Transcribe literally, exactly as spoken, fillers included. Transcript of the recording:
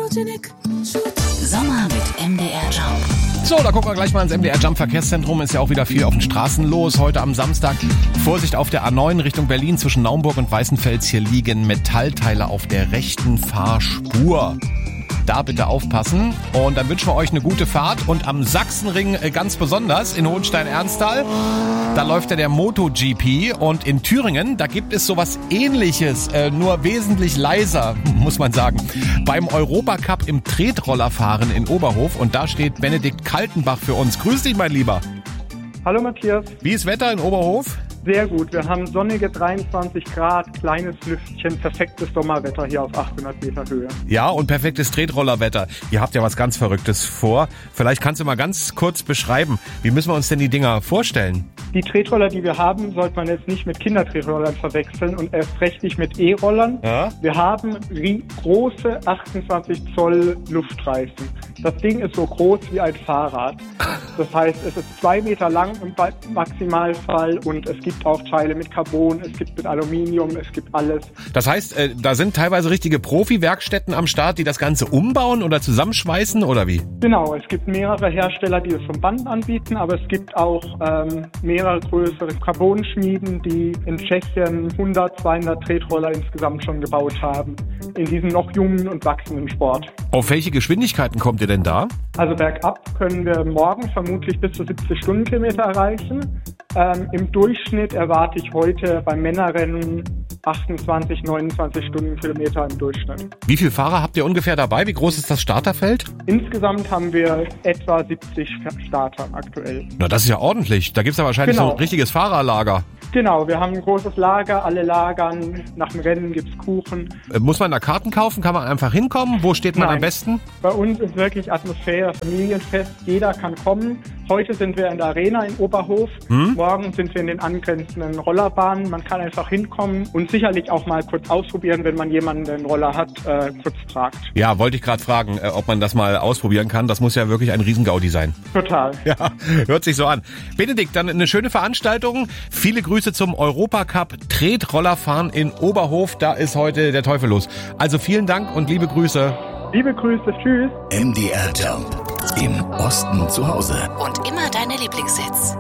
Sommer mit M D R Jump. So, da gucken wir gleich mal ins M D R Jump Verkehrszentrum. Ist ja auch wieder viel auf den Straßen los. Heute am Samstag. Vorsicht auf der A neun Richtung Berlin zwischen Naumburg und Weißenfels. Hier liegen Metallteile auf der rechten Fahrspur. Da bitte aufpassen. Und dann wünschen wir euch eine gute Fahrt. Und am Sachsenring ganz besonders in Hohenstein-Ernsthal, da läuft ja der MotoGP. Und in Thüringen, da gibt es sowas Ähnliches, äh, nur wesentlich leiser, muss man sagen. Beim Europacup im Tretrollerfahren in Oberhof. Und da steht Benedikt Kaltenbach für uns. Grüß dich, mein Lieber. Hallo Matthias. Wie ist Wetter in Oberhof? Sehr gut. Wir haben sonnige dreiundzwanzig Grad, kleines Lüftchen, perfektes Sommerwetter hier auf achthundert Meter Höhe. Ja, und perfektes Tretrollerwetter. Ihr habt ja was ganz Verrücktes vor. Vielleicht kannst du mal ganz kurz beschreiben, wie müssen wir uns denn die Dinger vorstellen? Die Tretroller, die wir haben, sollte man jetzt nicht mit Kindertretrollern verwechseln und erst recht nicht mit E-Rollern. Ja? Wir haben große achtundzwanzig Zoll Luftreifen. Das Ding ist so groß wie ein Fahrrad. Das heißt, es ist zwei Meter lang im Maximalfall und es gibt auch Teile mit Carbon, es gibt mit Aluminium, es gibt alles. Das heißt, äh, da sind teilweise richtige Profi-Werkstätten am Start, die das Ganze umbauen oder zusammenschweißen oder wie? Genau, es gibt mehrere Hersteller, die es vom Band anbieten, aber es gibt auch ähm, mehrere größere Carbonschmieden, die in Tschechien hundert, zweihundert Tretroller insgesamt schon gebaut haben. In diesem noch jungen und wachsenden Sport. Auf welche Geschwindigkeiten kommt ihr denn da? Also bergab können wir morgen vermutlich bis zu siebzig Stundenkilometer erreichen. Ähm, Im Durchschnitt erwarte ich heute beim Männerrennen achtundzwanzig, neunundzwanzig Stundenkilometer im Durchschnitt. Wie viele Fahrer habt ihr ungefähr dabei? Wie groß ist das Starterfeld? Insgesamt haben wir etwa siebzig Starter aktuell. Na, das ist ja ordentlich. Da gibt's ja wahrscheinlich genau. so ein richtiges Fahrerlager. Genau, wir haben ein großes Lager, alle lagern, nach dem Rennen gibt's Kuchen. Äh, muss man da Karten kaufen? Kann man einfach hinkommen? Wo steht man Nein. am besten? Bei uns ist wirklich Atmosphäre, Familienfest, jeder kann kommen. Heute sind wir in der Arena in Oberhof, hm? Morgen sind wir in den angrenzenden Rollerbahnen. Man kann einfach hinkommen und sicherlich auch mal kurz ausprobieren, wenn man jemanden, der einen Roller hat, äh, kurz fragt. Ja, wollte ich gerade fragen, äh, ob man das mal ausprobieren kann. Das muss ja wirklich ein Riesengaudi sein. Total. Ja, hört sich so an. Benedikt, dann eine schöne Veranstaltung. Viele Grüße zum Europacup Tretrollerfahren in Oberhof. Da ist heute der Teufel los. Also vielen Dank und liebe Grüße. Liebe Grüße, tschüss. M D R Jump. Im Osten zu Hause. Und immer deine Lieblingshits.